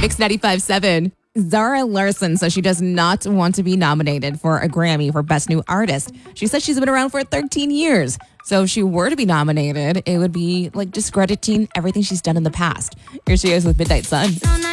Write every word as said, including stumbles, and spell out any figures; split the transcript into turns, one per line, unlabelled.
Mix ninety-five point seven. Zara Larsson says she does not want to be nominated for a Grammy for Best New Artist. She says she's been around for thirteen years. So if she were to be nominated, it would be like discrediting everything she's done in the past. Here she is with Midnight Sun.